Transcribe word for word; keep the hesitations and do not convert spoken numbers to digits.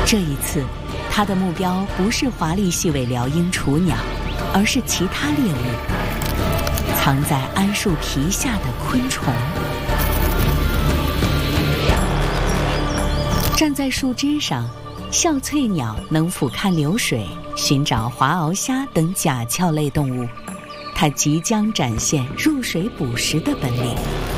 这一次，他的目标不是华丽细尾鹩鹰雏鸟，而是其他猎物，藏在桉树皮下的昆虫。站在树枝上，笑翠鸟能俯瞰流水，寻找华螯虾等甲壳类动物。它即将展现入水捕食的本领。